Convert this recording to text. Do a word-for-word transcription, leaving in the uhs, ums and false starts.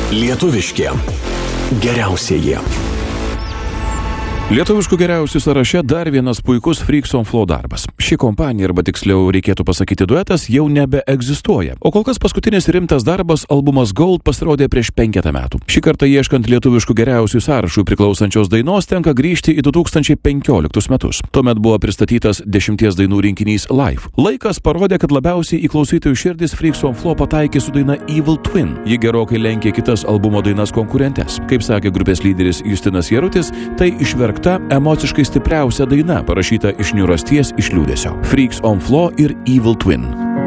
Lietuviški geriausieji. Lietuviškų geriausių sąraše dar vienas puikus Freaks on Flow darbas. Ši kompanija, arba tiksliau reikėtų pasakyti duetas, jau nebeegzistuoja. O kol kas paskutinis rimtas darbas, albumas Gold, pasirodė prieš penketą metų. Šį kartą ieškant lietuviškų geriausių sąrašų priklausančios dainos tenka grįžti į du tūkstančiai penkioliktus metus. Tuomet buvo pristatytas dešimties dainų rinkinys Live. Laikas parodė, kad labiausiai į klausytojų širdis Freaks on Flow pataikė su daina Evil Twin. Ji gerokai lenkė kitas albumo dainas konkurentes. Kaip sakė grupės lyderis Justinas Jarutis, tai išverk ta emociškai stipriausia daina, parašyta iš niūrasties, iš liūdesio. Freaks on Flow ir Evil Twin.